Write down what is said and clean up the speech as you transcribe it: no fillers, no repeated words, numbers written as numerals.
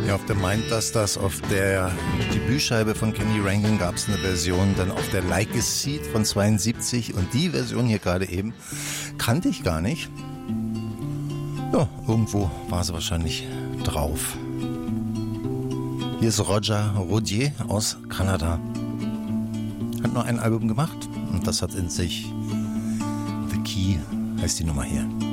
Ja, auf der Mindbusters, das auf der Debütscheibe von Kenny Rankin gab es eine Version, dann auf der Like a Seed von 72 und die Version hier gerade eben kannte ich gar nicht. Ja, irgendwo war sie wahrscheinlich drauf. Hier ist Roger Rodier aus Kanada. Hat nur ein Album gemacht und das hat in sich The Key heißt die Nummer hier.